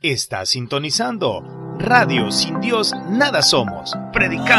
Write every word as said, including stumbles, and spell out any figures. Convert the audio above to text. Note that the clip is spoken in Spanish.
Está sintonizando Radio Sin Dios Nada Somos. Predicando